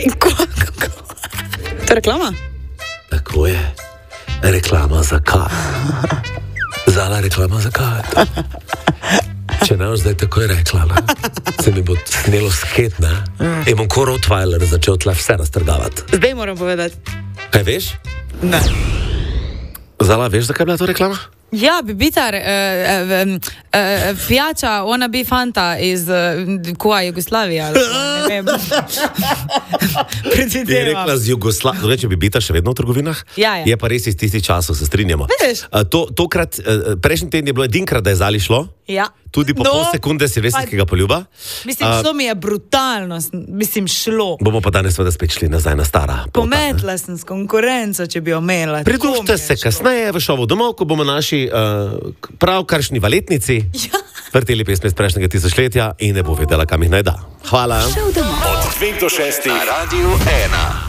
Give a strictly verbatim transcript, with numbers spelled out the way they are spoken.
In kako? To je reklama? Tako je. Reklama za kaj? Zala reklama za kaj? Če ne, zdaj tako je rekla, ne? Se mi bo snelo sket, ne? In bom ko Rottweiler začel tle vse raztrgavati. Zdaj moram povedati. Kaj veš? Ne. Zala, veš, zakaj je bila to reklama? Ja, bibitar, uh, uh, uh, pijača, ona bi fanta iz uh, koja Jugoslavija. Ne vem. Ti je rekla z Jugoslavije, reče bibita še vedno v trgovinah? Ja, ja. Je pa res iz tistih časov, se strinjamo. Vidiš? Uh, to, tokrat, uh, prejšnji teden je bilo edinkrat, da je Zali šlo. Ja. Tudi po No, pol sekunde silvestrskega poljuba. Mislim, šlo mi je brutalno, mislim, šlo. Bomo pa danes seveda spet šli nazaj na stara. Pometla sem s konkurenco, če bi omela. Pridružite se kasneje v šovu domov, ko bomo naši uh, pravkaršni valetnici Ja. vrteli pesmi iz prejšnjega tisočletja in ne bo vedela, kam jih naj da. Hvala. Od dveh do šestih na Radiu ena.